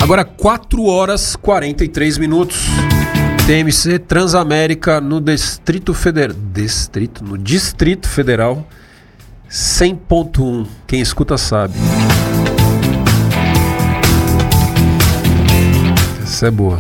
Agora 4h43. TMC Transamérica no Distrito Federal. No Distrito Federal 100.1. Quem escuta sabe. Essa é boa.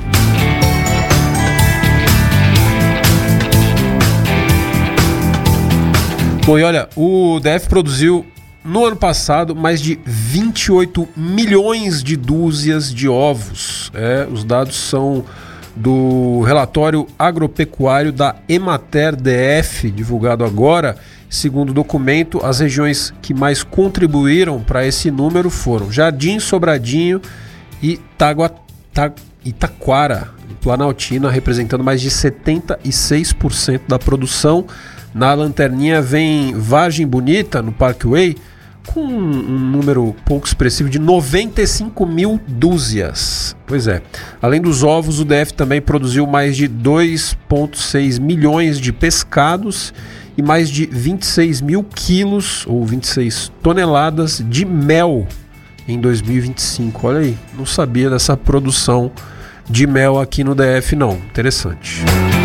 Bom, e olha, o DF produziu no ano passado mais de 28 milhões de dúzias de ovos. Os dados são do relatório agropecuário da Emater DF, divulgado agora. Segundo o documento, as regiões que mais contribuíram para esse número foram Jardim, Sobradinho e Itaquara, Planaltina, representando mais de 76% da produção. Na lanterninha vem Vargem Bonita, no Parkway, com um número pouco expressivo de 95 mil dúzias. Pois é. Além dos ovos, o DF também produziu mais de 2,6 milhões de pescados e mais de 26 mil quilos, ou 26 toneladas, de mel em 2025. Olha aí, não sabia dessa produção de mel aqui no DF, não. Interessante.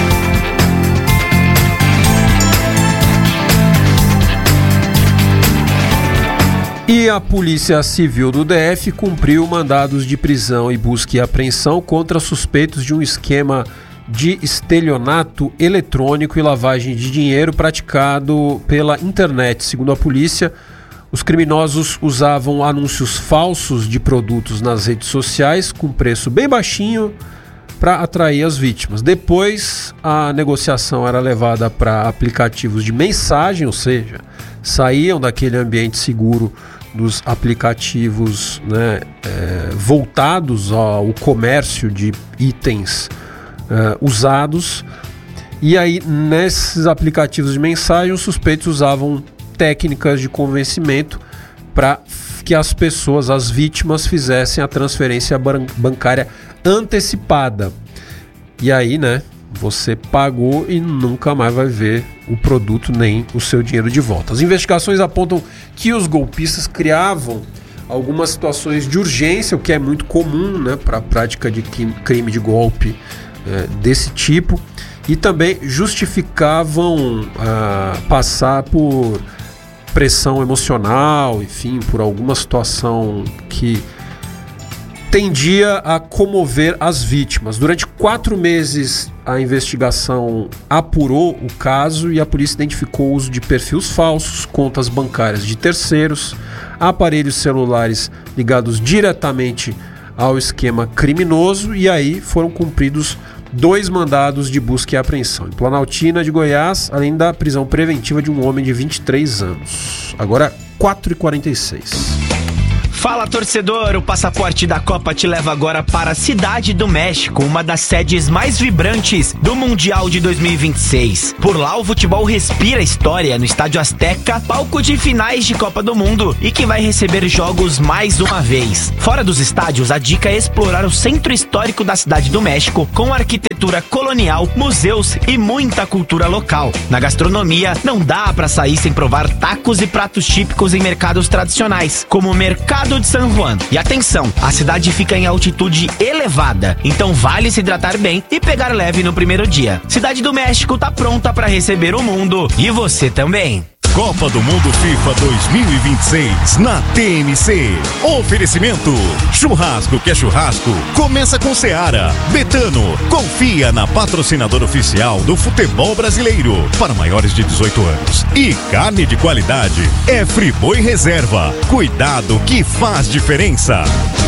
E a Polícia Civil do DF cumpriu mandados de prisão e busca e apreensão contra suspeitos de um esquema de estelionato eletrônico e lavagem de dinheiro praticado pela internet. Segundo a polícia, os criminosos usavam anúncios falsos de produtos nas redes sociais com preço bem baixinho para atrair as vítimas. Depois, a negociação era levada para aplicativos de mensagem, ou seja, saíam daquele ambiente seguro dos aplicativos, voltados ao comércio de itens usados. E aí, nesses aplicativos de mensagem, os suspeitos usavam técnicas de convencimento para que as pessoas, as vítimas, fizessem a transferência bancária antecipada. E aí, você pagou e nunca mais vai ver o produto nem o seu dinheiro de volta. As investigações apontam que os golpistas criavam algumas situações de urgência, o que é muito comum para a prática de crime de golpe desse tipo, e também justificavam passar por pressão emocional, enfim, por alguma situação que tendia a comover as vítimas. Durante 4 meses, a investigação apurou o caso e a polícia identificou o uso de perfis falsos, contas bancárias de terceiros, aparelhos celulares ligados diretamente ao esquema criminoso, e aí foram cumpridos 2 mandados de busca e apreensão em Planaltina de Goiás, além da prisão preventiva de um homem de 23 anos. Agora 4h46. Fala, torcedor! O passaporte da Copa te leva agora para a Cidade do México, uma das sedes mais vibrantes do Mundial de 2026. Por lá, o futebol respira história no Estádio Azteca, palco de finais de Copa do Mundo e que vai receber jogos mais uma vez. Fora dos estádios, a dica é explorar o centro histórico da Cidade do México, com arquitetura colonial, museus e muita cultura local. Na gastronomia, não dá para sair sem provar tacos e pratos típicos em mercados tradicionais, como o Mercado de San Juan. E atenção, a cidade fica em altitude elevada, então vale se hidratar bem e pegar leve no primeiro dia. Cidade do México tá pronta para receber o mundo, e você também. Copa do Mundo FIFA 2026 na TMC. Oferecimento: churrasco que é churrasco, começa com Seara. Betano, confia na patrocinadora oficial do futebol brasileiro para maiores de 18 anos. E carne de qualidade é Friboi Reserva. Cuidado que faz diferença.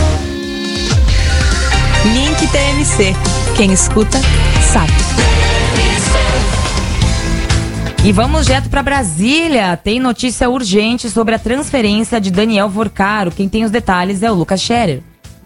Link TMC. Quem escuta, sabe. E vamos direto para Brasília. Tem notícia urgente sobre a transferência de Daniel Vorcaro. Quem tem os detalhes é o Lucas Scherer.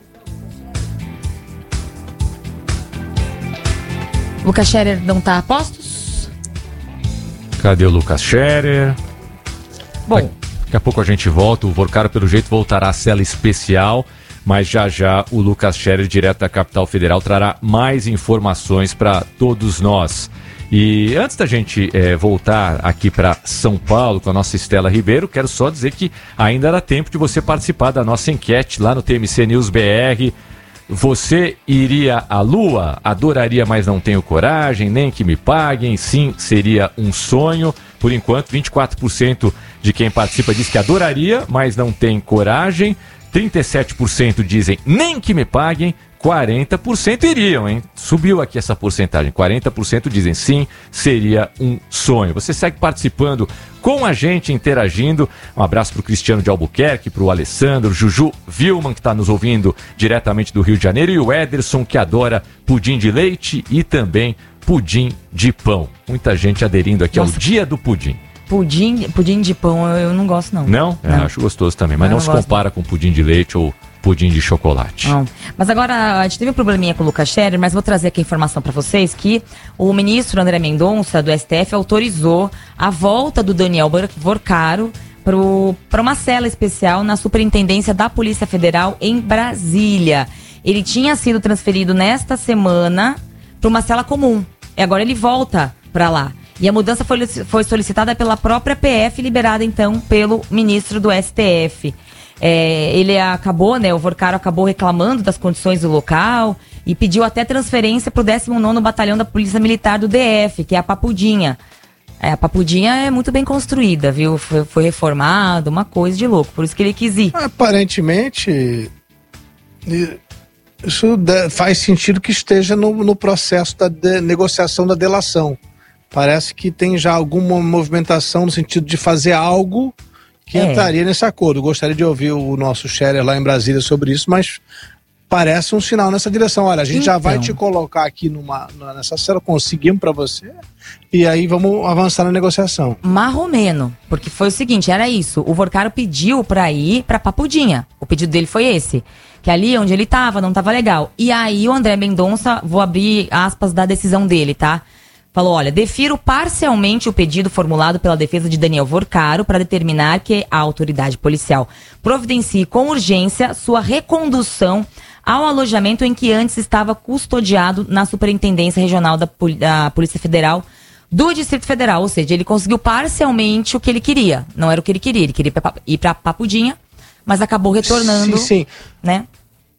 Lucas Scherer não tá a postos? Cadê o Lucas Scherer? Bom, daqui a pouco a gente volta. O Vorcaro, pelo jeito, voltará à cela especial. Mas já o Lucas Scherer, direto da capital federal, trará mais informações para todos nós. E antes da gente voltar aqui para São Paulo com a nossa Estela Ribeiro, quero só dizer que ainda dá tempo de você participar da nossa enquete lá no TMC News BR. Você iria à Lua? Adoraria, mas não tenho coragem, nem que me paguem. Sim, seria um sonho. Por enquanto, 24% de quem participa diz que adoraria, mas não tem coragem. 37% dizem nem que me paguem. 40% iriam, hein? Subiu aqui essa porcentagem. 40% dizem sim, seria um sonho. Você segue participando com a gente, interagindo. Um abraço para o Cristiano de Albuquerque, para o Alessandro, Juju Vilman, que está nos ouvindo diretamente do Rio de Janeiro, e o Ederson, que adora pudim de leite e também pudim de pão. Muita gente aderindo aqui ao Dia do Pudim. Pudim de pão eu não gosto, não. Não? Não. Acho gostoso também, mas não se compara com pudim de leite ou pudim de chocolate. Não. Mas agora, a gente teve um probleminha com o Lucas Scherer, mas vou trazer aqui a informação para vocês que o ministro André Mendonça, do STF, autorizou a volta do Daniel Vorcaro para uma cela especial na Superintendência da Polícia Federal em Brasília. Ele tinha sido transferido nesta semana para uma cela comum. E agora ele volta para lá. E a mudança foi solicitada pela própria PF, liberada então pelo ministro do STF. Ele acabou, o Vorcaro acabou reclamando das condições do local e pediu até transferência para o 19º Batalhão da Polícia Militar do DF, que é a Papudinha. A Papudinha é muito bem construída, viu? Foi reformado, uma coisa de louco, por isso que ele quis ir. Aparentemente, isso faz sentido que esteja no processo da negociação da delação. Parece que tem já alguma movimentação no sentido de fazer algo que entraria nesse acordo. Gostaria de ouvir o nosso Scherer lá em Brasília sobre isso, mas parece um sinal nessa direção. Olha, a gente já vai te colocar aqui nessa cela, conseguimos para você, e aí vamos avançar na negociação. Marromeno, porque foi o seguinte, era isso, o Vorcaro pediu para ir para Papudinha, o pedido dele foi esse, que ali onde ele estava não estava legal. E aí o André Mendonça, vou abrir aspas da decisão dele, tá? Falou, olha, defiro parcialmente o pedido formulado pela defesa de Daniel Vorcaro para determinar que a autoridade policial providencie com urgência sua recondução ao alojamento em que antes estava custodiado na Superintendência Regional da Polícia Federal do Distrito Federal. Ou seja, ele conseguiu parcialmente o que ele queria. Não era o que ele queria ir para Papudinha, mas acabou retornando, sim. Né?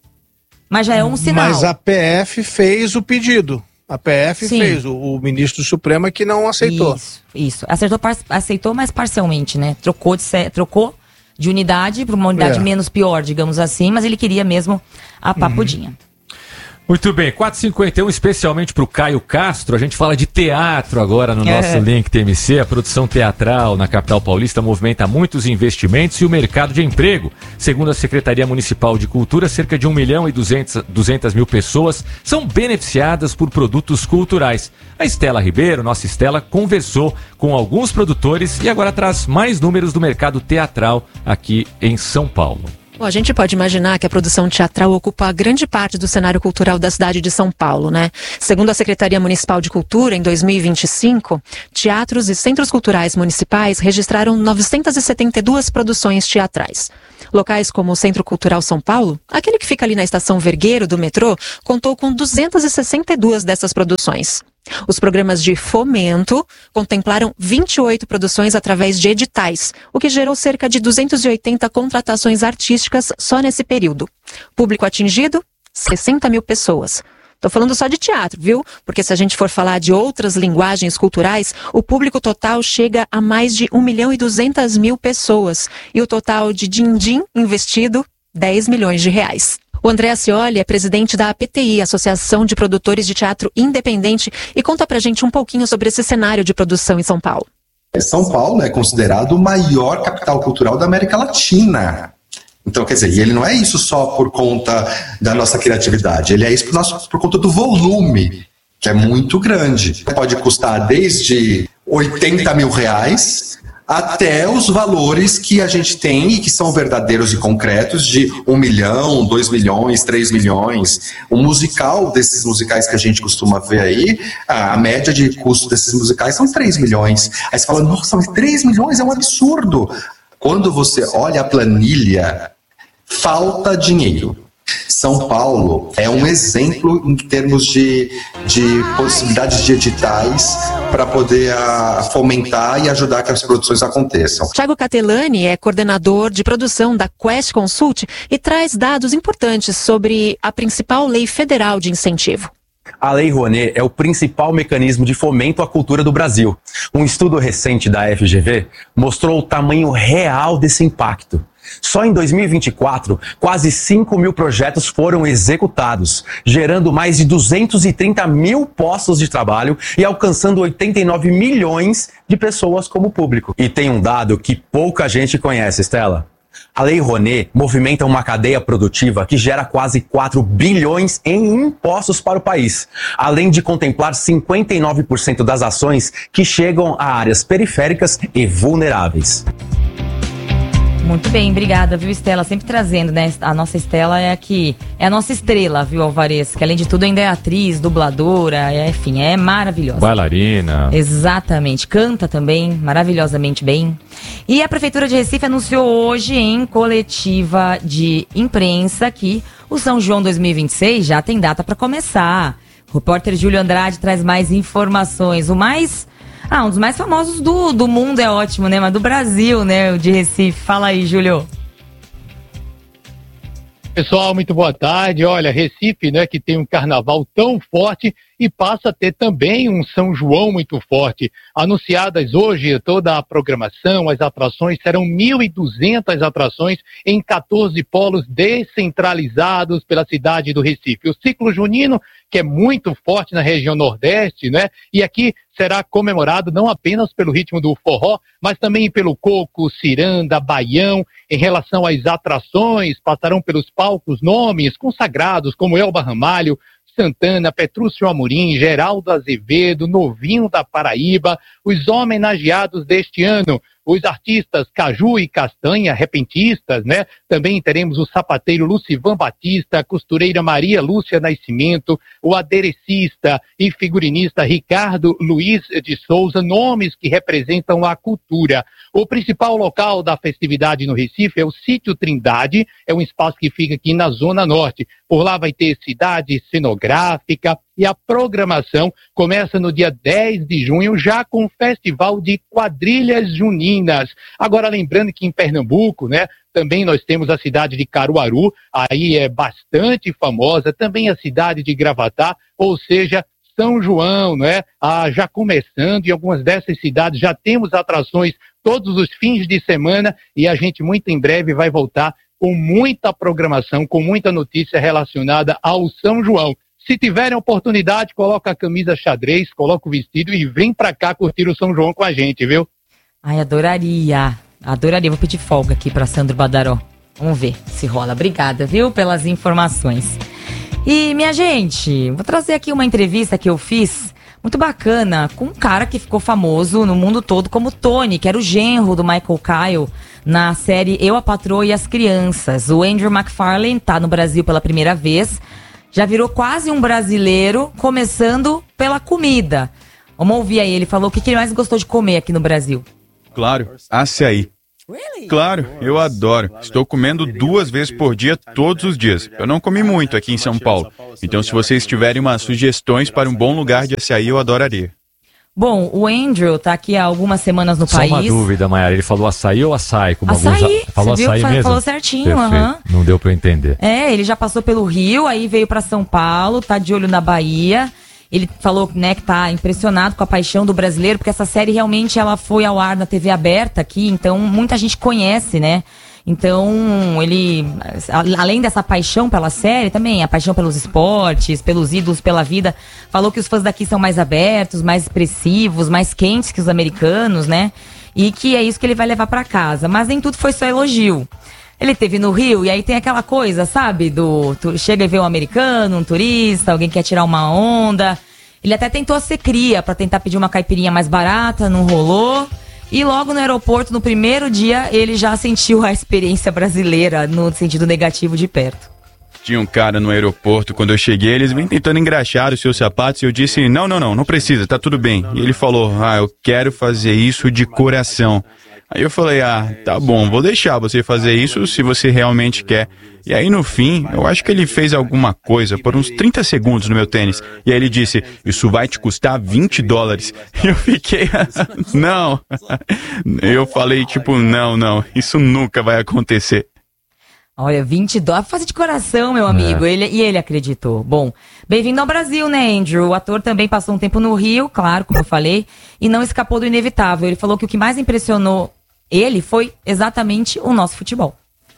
Mas já é um sinal. Mas a PF fez o pedido. A PF fez, o ministro do Supremo é que não aceitou. Isso. Aceitou, mas parcialmente, né? Trocou de unidade para uma unidade menos pior, digamos assim, mas ele queria mesmo a Papudinha. Muito bem, 4h51, especialmente para o Caio Castro. A gente fala de teatro agora no nosso Link TMC. A produção teatral na capital paulista movimenta muitos investimentos e o mercado de emprego. Segundo a Secretaria Municipal de Cultura, cerca de 1.200.000 pessoas são beneficiadas por produtos culturais. A Estela Ribeiro, nossa Estela, conversou com alguns produtores e agora traz mais números do mercado teatral aqui em São Paulo. Bom, a gente pode imaginar que a produção teatral ocupa grande parte do cenário cultural da cidade de São Paulo, né? Segundo a Secretaria Municipal de Cultura, em 2025, teatros e centros culturais municipais registraram 972 produções teatrais. Locais como o Centro Cultural São Paulo, aquele que fica ali na estação Vergueiro do metrô, contou com 262 dessas produções. Os programas de fomento contemplaram 28 produções através de editais, o que gerou cerca de 280 contratações artísticas só nesse período. Público atingido? 60.000 pessoas. Tô falando só de teatro, viu? Porque se a gente for falar de outras linguagens culturais, o público total chega a mais de 1.200.000 pessoas. E o total de din-din investido, 10 milhões de reais. O André Ascioli é presidente da APTI, Associação de Produtores de Teatro Independente, e conta pra gente um pouquinho sobre esse cenário de produção em São Paulo. São Paulo é considerado o maior capital cultural da América Latina. Então, quer dizer, e ele não é isso só por conta da nossa criatividade, ele é isso por conta do volume, que é muito grande. Pode custar desde 80 mil reais até os valores que a gente tem e que são verdadeiros e concretos de 1 milhão, 2 milhões, 3 milhões. O musical desses musicais que a gente costuma ver aí, a média de custo desses musicais são 3 milhões. Aí você fala, nossa, mas 3 milhões é um absurdo. Quando você olha a planilha, falta dinheiro. São Paulo é um exemplo em termos de possibilidades de editais para poder fomentar e ajudar que as produções aconteçam. Thiago Catelani é coordenador de produção da Quest Consult e traz dados importantes sobre a principal lei federal de incentivo. A Lei Rouanet é o principal mecanismo de fomento à cultura do Brasil. Um estudo recente da FGV mostrou o tamanho real desse impacto. Só em 2024, quase 5 mil projetos foram executados, gerando mais de 230 mil postos de trabalho e alcançando 89 milhões de pessoas como público. E tem um dado que pouca gente conhece, Estela. A Lei Rouanet movimenta uma cadeia produtiva que gera quase 4 bilhões em impostos para o país, além de contemplar 59% das ações que chegam a áreas periféricas e vulneráveis. Muito bem, obrigada, viu, Estela? Sempre trazendo, né? A nossa Estela é a nossa estrela, viu, Alvarez? Que além de tudo ainda é atriz, dubladora, enfim, é maravilhosa. Bailarina. Exatamente, canta também maravilhosamente bem. E a Prefeitura de Recife anunciou hoje em coletiva de imprensa que o São João 2026 já tem data para começar. O repórter Júlio Andrade traz mais informações. Um dos mais famosos do mundo é ótimo, né? Mas do Brasil, né? O de Recife. Fala aí, Júlio. Pessoal, muito boa tarde. Olha, Recife, né, que tem um carnaval tão forte e passa a ter também um São João muito forte. Anunciadas hoje toda a programação, as atrações, serão 1.200 atrações em 14 polos descentralizados pela cidade do Recife. O ciclo junino, que é muito forte na região Nordeste, né? E aqui será comemorado não apenas pelo ritmo do forró, mas também pelo coco, ciranda, baião. Em relação às atrações, passarão pelos palcos nomes consagrados como Elba Ramalho, Santana, Petrúcio Amorim, Geraldo Azevedo, Novinho da Paraíba, os homenageados deste ano, os artistas Caju e Castanha, repentistas, né? Também teremos o sapateiro Lucivan Batista, a costureira Maria Lúcia Nascimento, o aderecista e figurinista Ricardo Luiz de Souza, nomes que representam a cultura. O principal local da festividade no Recife é o Sítio Trindade, é um espaço que fica aqui na Zona Norte. Por lá vai ter cidade cenográfica e a programação começa no dia 10 de junho, já com o Festival de Quadrilhas Juninas. Agora, lembrando que em Pernambuco, né, também nós temos a cidade de Caruaru, aí é bastante famosa, também a cidade de Gravatá, ou seja, São João, né? Já começando, em algumas dessas cidades já temos atrações todos os fins de semana e a gente muito em breve vai voltar com muita programação, com muita notícia relacionada ao São João. Se tiverem oportunidade, coloca a camisa xadrez, coloca o vestido e vem pra cá curtir o São João com a gente, viu? Ai, adoraria. Vou pedir folga aqui pra Sandro Badaró. Vamos ver se rola. Obrigada, viu, pelas informações. E, minha gente, vou trazer aqui uma entrevista que eu fiz, muito bacana, com um cara que ficou famoso no mundo todo como Tony, que era o genro do Michael Kyle na série Eu, a Patroa e as Crianças. O Andrew McFarlane tá no Brasil pela primeira vez, já virou quase um brasileiro, começando pela comida. Vamos ouvir aí, ele falou o que ele mais gostou de comer aqui no Brasil. Claro, açaí. Claro, eu adoro. Estou comendo 2 vezes por dia, todos os dias. Eu não comi muito aqui em São Paulo. Então, se vocês tiverem umas sugestões para um bom lugar de açaí, eu adoraria. Bom, o Andrew tá aqui há algumas semanas no país. Só uma dúvida, Mayara, ele falou açaí ou açaí? Como açaí, falou você açaí viu? mesmo? Falou certinho, Não deu pra eu entender. Ele já passou pelo Rio, aí veio pra São Paulo, tá de olho na Bahia. Ele falou, né, que tá impressionado com a paixão do brasileiro, porque essa série realmente ela foi ao ar na TV aberta aqui, então muita gente conhece, né? Então, ele, além dessa paixão pela série, também a paixão pelos esportes, pelos ídolos, pela vida, falou que os fãs daqui são mais abertos, mais expressivos, mais quentes que os americanos, né? E que é isso que ele vai levar pra casa. Mas nem tudo foi só elogio. Ele esteve no Rio e aí tem aquela coisa, sabe? Chega e vê um americano, um turista, alguém quer tirar uma onda. Ele até tentou ser cria pra tentar pedir uma caipirinha mais barata, não rolou. E logo no aeroporto, no primeiro dia, ele já sentiu a experiência brasileira no sentido negativo de perto. Tinha um cara no aeroporto, quando eu cheguei, eles vêm tentando engraxar os seus sapatos e eu disse, não precisa, tá tudo bem. E ele falou, eu quero fazer isso de coração. Aí eu falei, tá bom, vou deixar você fazer isso se você realmente quer. E aí no fim, eu acho que ele fez alguma coisa por uns 30 segundos no meu tênis. E aí ele disse, isso vai te custar $20. E eu fiquei, não. Eu falei tipo, não, isso nunca vai acontecer. Olha, $20, fazer de coração, meu amigo. Ele acreditou. Bom, bem-vindo ao Brasil, né, Andrew? O ator também passou um tempo no Rio, claro, como eu falei, e não escapou do inevitável. Ele falou que o que mais impressionou ele foi exatamente o nosso futebol.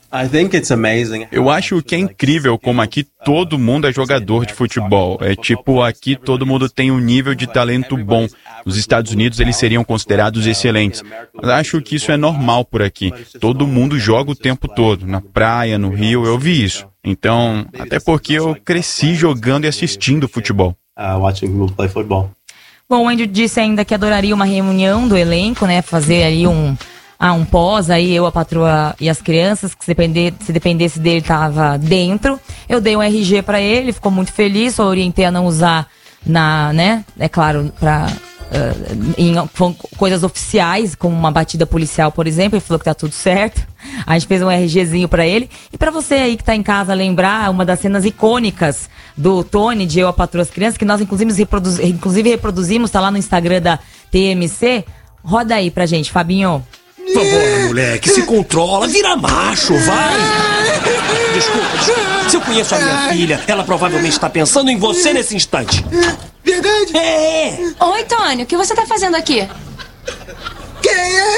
Eu acho que é incrível como aqui todo mundo é jogador de futebol. É tipo, aqui todo mundo tem um nível de talento bom. Nos Estados Unidos eles seriam considerados excelentes. Mas acho que isso é normal por aqui. Todo mundo joga o tempo todo. Na praia, no Rio, eu vi isso. Então, até porque eu cresci jogando e assistindo futebol. Bom, o Andrew disse ainda que adoraria uma reunião do elenco, né? Fazer aí um pós, aí eu, a patroa e as crianças, que se dependesse dele, tava dentro. Eu dei um RG pra ele, ficou muito feliz, só orientei a não usar né? É claro, em coisas oficiais, como uma batida policial, por exemplo. Ele falou que tá tudo certo. A gente fez um RGzinho pra ele. E pra você aí que tá em casa lembrar uma das cenas icônicas do Tony, de Eu, a Patroa e as Crianças, que nós inclusive reproduzimos, tá lá no Instagram da TMC. Roda aí pra gente, Fabinho. Vambora, moleque, se controla, vira macho, vai! Desculpa. Se eu conheço a minha filha, ela provavelmente está pensando em você nesse instante. Verdade? É! Oi, Tony, o que você tá fazendo aqui? Quem é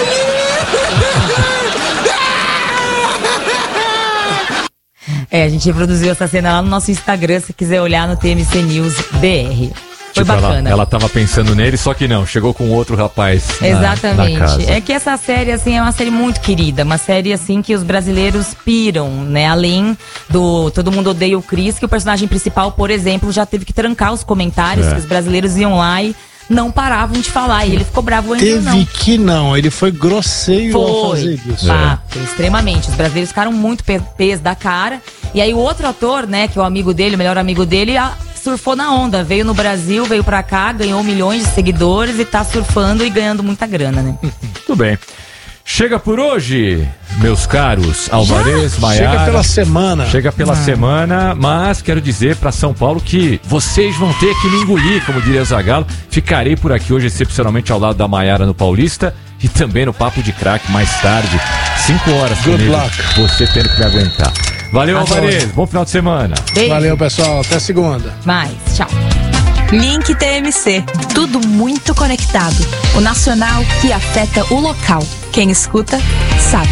ele? A gente reproduziu essa cena lá no nosso Instagram, se quiser olhar no TMC News BR. Foi bacana. Ela tava pensando nele, só que não, chegou com outro rapaz. Exatamente. Na casa. É que essa série, assim, é uma série muito querida. Uma série, assim, que os brasileiros piram, né? Além do Todo Mundo Odeia o Chris, que o personagem principal, por exemplo, já teve que trancar os comentários, que os brasileiros iam lá e não paravam de falar. E ele ficou bravo. Ele foi grosseiro ao fazer isso. Extremamente. Os brasileiros ficaram muito pés da cara. E aí o outro ator, né, que é o amigo dele, o melhor amigo dele, surfou na onda, veio no Brasil, veio pra cá, ganhou milhões de seguidores e tá surfando e ganhando muita grana, né? Tudo bem. Chega por hoje, meus caros Alvarez, Maiara. Chega pela semana. Chega pela semana, mas quero dizer pra São Paulo que vocês vão ter que me engolir, como diria Zagallo. Ficarei por aqui hoje, excepcionalmente ao lado da Maiara no Paulista e também no Papo de Crack mais tarde, 5 horas. Good luck. Você tendo que me aguentar. Valeu, Alvarez. Bom final de semana. Beijo. Valeu, pessoal. Até segunda. Tchau. Link TMC. Tudo muito conectado. O nacional que afeta o local. Quem escuta, sabe.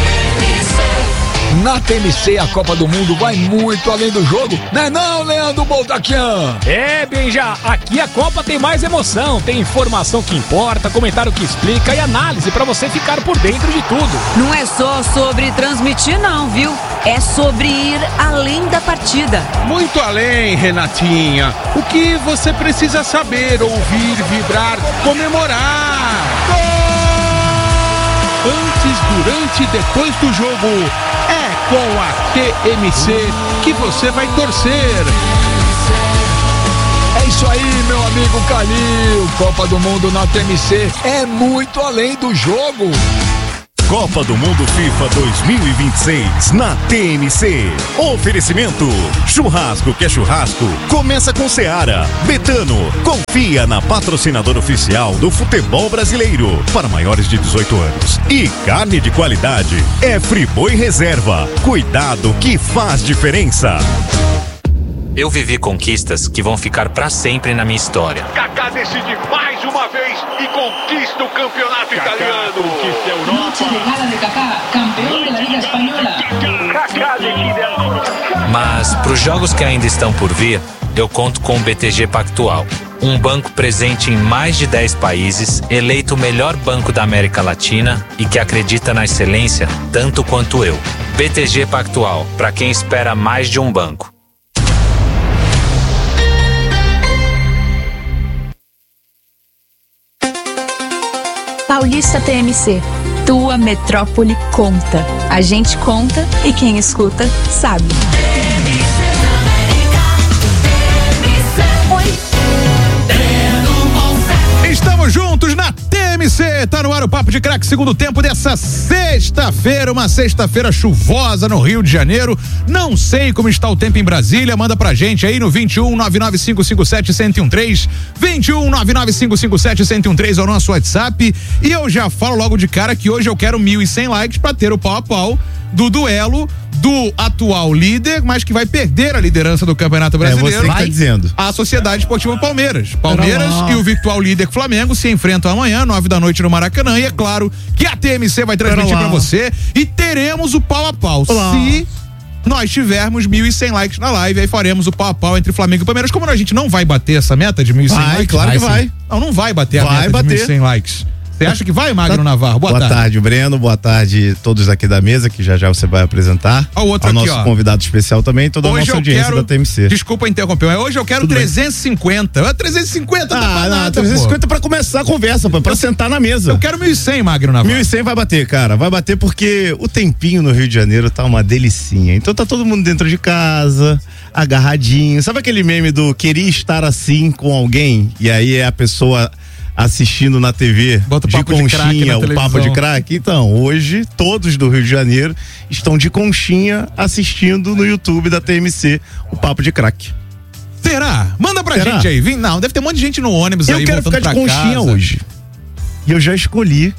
Na TMC, a Copa do Mundo vai muito além do jogo, né não, Leandro Boldaquian? Benja, aqui a Copa tem mais emoção, tem informação que importa, comentário que explica e análise pra você ficar por dentro de tudo. Não é só sobre transmitir não, viu? É sobre ir além da partida. Muito além, Renatinha. O que você precisa saber, ouvir, vibrar, comemorar. Gol! Antes, durante e depois do jogo, é com a TMC que você vai torcer. É isso aí, meu amigo Calil. Copa do Mundo na TMC é muito além do jogo. Copa do Mundo FIFA 2026 na TMC. Oferecimento: churrasco que é churrasco, começa com Seara. Betano, confia na patrocinadora oficial do futebol brasileiro para maiores de 18 anos. E carne de qualidade é Friboi Reserva. Cuidado que faz diferença. Eu vivi conquistas que vão ficar pra sempre na minha história. Kaká decide mais uma vez e conquista o campeonato italiano. Conquista a Europa. Chegada de Kaká, campeão da Liga Espanhola. Kaká decide a Europa. Mas pros jogos que ainda estão por vir, eu conto com o BTG Pactual. Um banco presente em mais de 10 países, eleito o melhor banco da América Latina e que acredita na excelência tanto quanto eu. BTG Pactual, para quem espera mais de um banco. Paulista TMC. Tua metrópole conta. A gente conta e quem escuta sabe. Estamos juntos na TMC. TMC, tá no ar o Papo de Craque, segundo tempo dessa sexta-feira, uma sexta-feira chuvosa no Rio de Janeiro. Não sei como está o tempo em Brasília, manda pra gente aí no 21-99557-1013, 21-99557-1013 é o nosso WhatsApp. E eu já falo logo de cara que hoje eu quero 1.100 likes pra ter o pau a pau do duelo do atual líder, mas que vai perder a liderança do Campeonato Brasileiro. Você que tá dizendo. A Sociedade Esportiva Palmeiras. Palmeiras e o virtual líder Flamengo se enfrentam amanhã, 9h no Maracanã, e é claro que a TMC vai transmitir pra você e teremos o pau a pau. Se nós tivermos 1.100 likes na live, aí faremos o pau a pau entre Flamengo e Palmeiras. Como a gente não vai bater essa meta de 1.100 likes? Claro que vai. Não vai bater a meta de 1.100 likes. Você acha que vai, Magno Navarro? Boa tarde, Breno. Boa tarde todos aqui da mesa, que já você vai apresentar. O outro aqui, nosso convidado especial também, toda a nossa audiência da TMC. Desculpa interromper, mas hoje eu quero 350. 350 tá pra nada, 350 pra começar a conversa, pra sentar na mesa. Eu quero 1.100, Magno Navarro. 1.100 vai bater, cara. Vai bater porque o tempinho no Rio de Janeiro tá uma delicinha. Então tá todo mundo dentro de casa, agarradinho. Sabe aquele meme do queria estar assim com alguém? E aí é a pessoa assistindo na TV de conchinha, o Papo de Craque. Então, hoje, todos do Rio de Janeiro estão de conchinha assistindo no YouTube da TMC o Papo de Craque. Será? Manda pra gente aí. Não, deve ter um monte de gente no ônibus aí voltando pra casa. Eu quero ficar de conchinha hoje. E eu já escolhi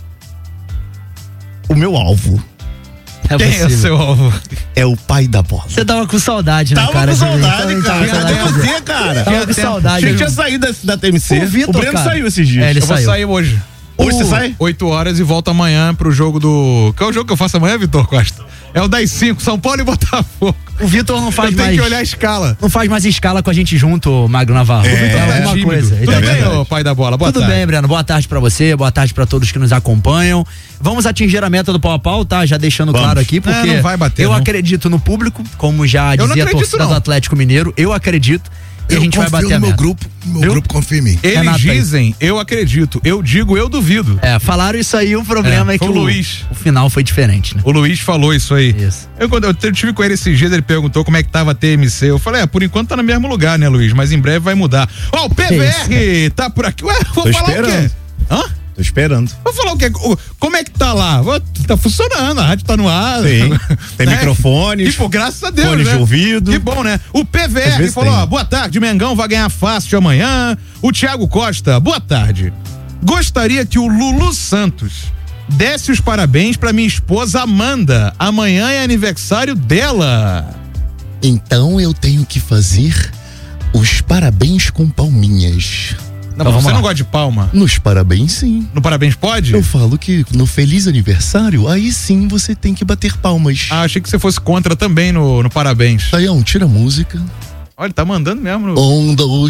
o meu alvo. Quem é o seu alvo? É o pai da bola. Você tava com saudade, né, cara? Tava com saudade, cara. Cadê você, cara? Tava com saudade. A gente tinha saído da TMC. O Breno saiu esses dias. Eu vou sair hoje. Hoje você sai? 8 horas e volto amanhã pro jogo do... Qual é o jogo que eu faço amanhã, Vitor Costa? É o 10-5, São Paulo e Botafogo. O Vitor não faz mais... Tem que olhar a escala. Não faz mais escala com a gente junto, Magno Navarro. O Vitor é alguma coisa. Tudo bem, ô pai da bola? Boa tarde. Tudo bem, Breno. Boa tarde pra você, boa tarde pra todos que nos acompanham. Vamos atingir a meta do pau a pau, tá? Já deixando claro aqui, porque não vai bater, eu acredito no público, como já dizia a torcida do Atlético Mineiro, eu acredito. E a gente vai bater a meta. Meu grupo confia em mim. Eles dizem, eu acredito. Eu digo, eu duvido. Falaram isso aí, o problema é que o final foi diferente, né? O Luiz falou isso aí. Isso. Quando eu tive com ele esses dias, ele perguntou como é que tava a TMC. Eu falei, por enquanto tá no mesmo lugar, né, Luiz? Mas em breve vai mudar. O PVR tá por aqui. Ué, vou falar o quê? Tô esperando. Vou falar o quê? Como é que tá lá? Tá funcionando, a rádio tá no ar. Sim. Tem microfone. Tipo, graças a Deus, fone de ouvido. Que bom, né? O PVR falou, boa tarde, Mengão vai ganhar fácil amanhã. O Thiago Costa, boa tarde. Gostaria que o Lulu Santos desse os parabéns pra minha esposa Amanda. Amanhã é aniversário dela. Então eu tenho que fazer os parabéns com palminhas. Não, você não gosta de palma? Nos parabéns, sim. No parabéns pode? Eu falo que no feliz aniversário, aí sim você tem que bater palmas. Achei que você fosse contra também no parabéns. Taião, tira a música. Olha, tá mandando mesmo. Onda